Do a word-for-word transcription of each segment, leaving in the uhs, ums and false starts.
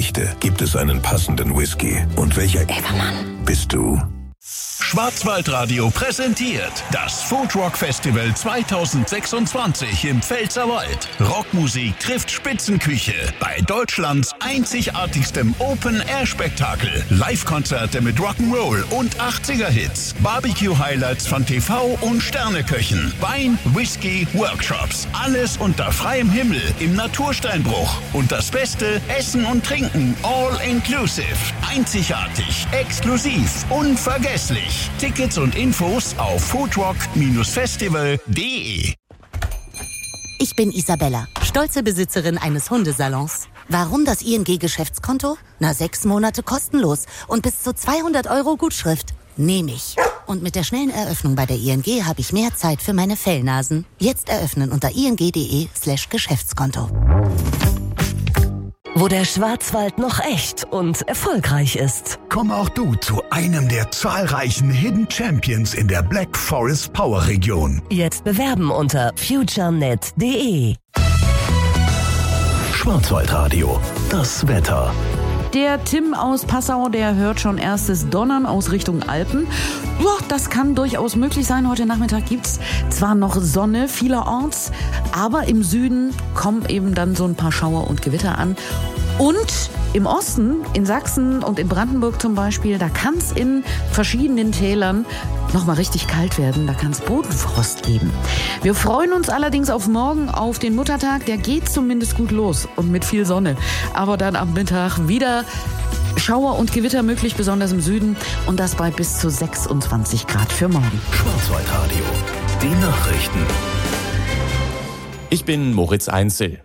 Geschichte gibt es einen passenden Whisky. Und welcher Evermann bist du? Schwarzwaldradio präsentiert das Foodrock Festival zweitausendsechsundzwanzig im Pfälzerwald. Rockmusik trifft Spitzenküche bei Deutschlands einzigartigstem Open-Air-Spektakel. Live-Konzerte mit Rock'n'Roll und achtziger-Hits. Barbecue-Highlights von T V und Sterneköchen. Wein, Whisky, Workshops. Alles unter freiem Himmel im Natursteinbruch. Und das Beste, Essen und Trinken all inclusive. Einzigartig, exklusiv, unvergesslich. Tickets und Infos auf foodrock Festival punkt de. Ich bin Isabella, stolze Besitzerin eines Hundesalons. Warum das I N G-Geschäftskonto? Na, sechs Monate kostenlos und bis zu zweihundert Euro Gutschrift. Nehme ich. Und mit der schnellen Eröffnung bei der I N G habe ich mehr Zeit für meine Fellnasen. Jetzt eröffnen unter ing.de slash Geschäftskonto. Wo der Schwarzwald noch echt und erfolgreich ist. Komm auch du zu einem der zahlreichen Hidden Champions in der Black Forest Power Region. Jetzt bewerben unter futurenet punkt de. Schwarzwaldradio, das Wetter. Der Tim aus Passau, der hört schon erstes Donnern aus Richtung Alpen. Ja, das kann durchaus möglich sein. Heute Nachmittag gibt's zwar noch Sonne vielerorts, aber im Süden kommen eben dann so ein paar Schauer und Gewitter an. Und im Osten, in Sachsen und in Brandenburg zum Beispiel, da kann es in verschiedenen Tälern nochmal richtig kalt werden. Da kann es Bodenfrost geben. Wir freuen uns allerdings auf morgen, auf den Muttertag. Der geht zumindest gut los und mit viel Sonne. Aber dann am Mittag wieder Schauer und Gewitter möglich, besonders im Süden. Und das bei bis zu sechsundzwanzig Grad für morgen. Schwarzwaldradio, die Nachrichten. Ich bin Moritz Einzel.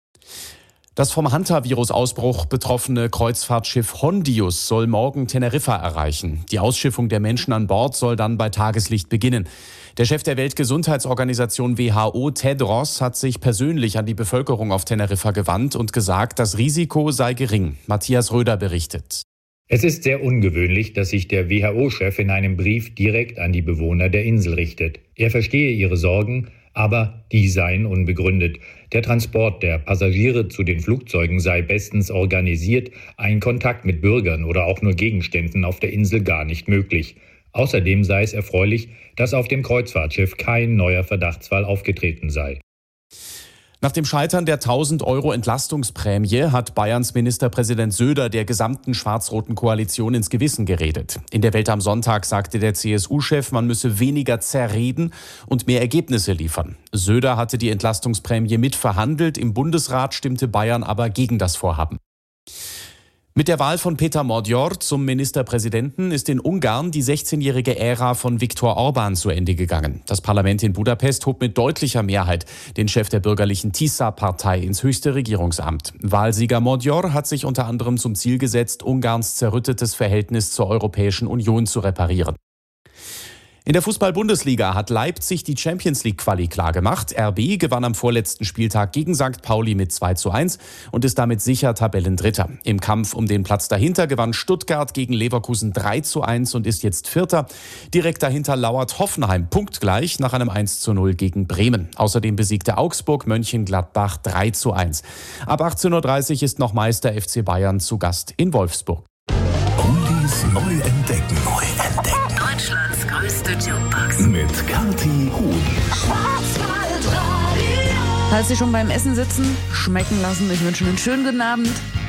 Das vom Hantavirus-Ausbruch betroffene Kreuzfahrtschiff Hondius soll morgen Teneriffa erreichen. Die Ausschiffung der Menschen an Bord soll dann bei Tageslicht beginnen. Der Chef der Weltgesundheitsorganisation W H O, Tedros, hat sich persönlich an die Bevölkerung auf Teneriffa gewandt und gesagt, das Risiko sei gering. Matthias Röder berichtet. Es ist sehr ungewöhnlich, dass sich der W H O-Chef in einem Brief direkt an die Bewohner der Insel richtet. Er verstehe ihre Sorgen, aber die seien unbegründet. Der Transport der Passagiere zu den Flugzeugen sei bestens organisiert, ein Kontakt mit Bürgern oder auch nur Gegenständen auf der Insel gar nicht möglich. Außerdem sei es erfreulich, dass auf dem Kreuzfahrtschiff kein neuer Verdachtsfall aufgetreten sei. Nach dem Scheitern der tausend Euro Entlastungsprämie hat Bayerns Ministerpräsident Söder der gesamten schwarz-roten Koalition ins Gewissen geredet. In der Welt am Sonntag sagte der C S U-Chef, man müsse weniger zerreden und mehr Ergebnisse liefern. Söder hatte die Entlastungsprämie mitverhandelt, im Bundesrat stimmte Bayern aber gegen das Vorhaben. Mit der Wahl von Peter Magyar zum Ministerpräsidenten ist in Ungarn die sechzehnjährige Ära von Viktor Orbán zu Ende gegangen. Das Parlament in Budapest hob mit deutlicher Mehrheit den Chef der bürgerlichen Tisza-Partei ins höchste Regierungsamt. Wahlsieger Magyar hat sich unter anderem zum Ziel gesetzt, Ungarns zerrüttetes Verhältnis zur Europäischen Union zu reparieren. In der Fußball-Bundesliga hat Leipzig die Champions-League-Quali klargemacht. R B gewann am vorletzten Spieltag gegen Sankt Pauli mit zwei zu eins und ist damit sicher Tabellendritter. Im Kampf um den Platz dahinter gewann Stuttgart gegen Leverkusen drei zu eins und ist jetzt Vierter. Direkt dahinter lauert Hoffenheim punktgleich nach einem eins zu null gegen Bremen. Außerdem besiegte Augsburg Mönchengladbach drei zu eins. Ab achtzehn Uhr dreißig ist noch Meister F C Bayern zu Gast in Wolfsburg. Oldies neu entdecken. Neu entdecken. Deutschlands größte Jukebox. Mit Kathi Huhn. Falls Sie schon beim Essen sitzen, schmecken lassen. Ich wünsche Ihnen einen schönen guten Abend.